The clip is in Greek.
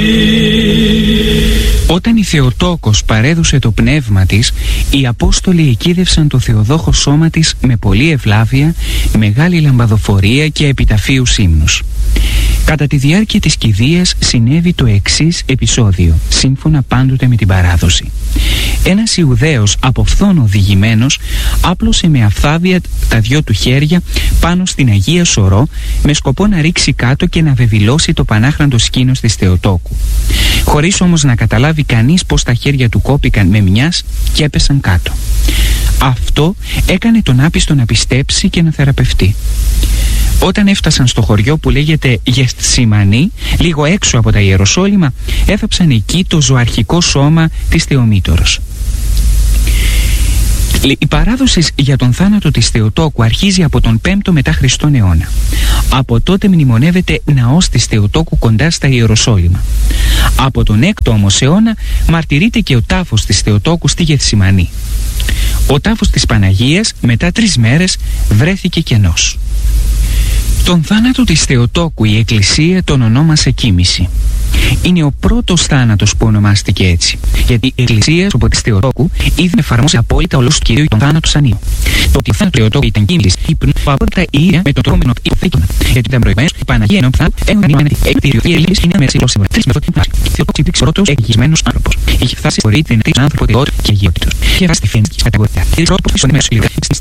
Όταν η Θεοτόκος παρέδωσε το πνεύμα της, οι Απόστολοι εκείδευσαν το Θεοδόχο σώμα της με πολλή ευλάβεια, μεγάλη λαμπαδοφορία και επιταφείους ύμνους. Κατά τη διάρκεια της κηδείας συνέβη το εξής επεισόδιο, σύμφωνα πάντοτε με την παράδοση. Ένας Ιουδαίος από φθόνο οδηγημένος άπλωσε με αφθάδια τα δυο του χέρια πάνω στην Αγία Σωρό με σκοπό να ρίξει κάτω και να βεβηλώσει το πανάχραντο σκήνος της Θεοτόκου. Χωρίς όμως να καταλάβει κανείς πως τα χέρια του κόπηκαν με μιας και έπεσαν κάτω. Αυτό έκανε τον άπιστο να πιστέψει και να θεραπευτεί. Όταν έφτασαν στο χωριό που λέγεται Γεθσιμανή, λίγο έξω από τα Ιεροσόλυμα, έθαψαν εκεί το ζωαρχικό σώμα της Θεομήτωρος. Η παράδοση για τον θάνατο της Θεοτόκου αρχίζει από τον 5ο μετά Χριστόν αιώνα. Από τότε μνημονεύεται ναός της Θεοτόκου κοντά στα Ιεροσόλυμα. Από τον 6ο όμως αιώνα μαρτυρείται και ο τάφος της Θεοτόκου στη Γεθσιμανή. Ο τάφος της Παναγίας μετά 3 μέρες βρέθηκε κενός. Τον θάνατο της Θεοτόκου η Εκκλησία τον ονόμασε κοίμηση. Είναι ο πρώτος θάνατος που ονομάστηκε έτσι, γιατί η Εκκλησία από τη Θεοτόκου ήδη εφαρμόσει απόλυτα ο λόγος του Κυρίου τον θάνατο σαν ήδη. Το ότι ο θάνατος του Θεοτόκου ήταν κοίμηση ύπνου απόλυτα η ίδια με τον τρόπο με τον οποίο θήκευαν. Γιατί ήταν προηγουμένως η Παναγία ενώπιον θάνατου έγινε ανήμαντη. Εκτηριωθεί η Ελλήνης είναι αμέσως σύμβολο. 3 με 8 η Θεοτόκου υπήρξε ο πρώτος εκγισμένος άνθρωπος. Είχε φτάσει χωρί την ανθρωποτικότητα και αγιότητος. Είχε φτάσει στη φαίνεται κατηγορία.